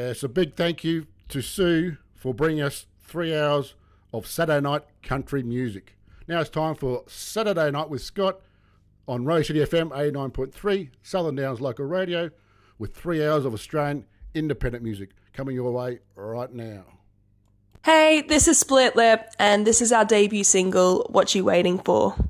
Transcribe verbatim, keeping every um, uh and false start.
it's a big thank you to Sue for bringing us three hours of Saturday night country music. Now it's time for Saturday Night with Scott on Rose City F M eighty-nine point three, Southern Downs Local Radio, with three hours of Australian independent music coming your way right now. Hey, this is Split Lip, and this is our debut single, What You Waiting For?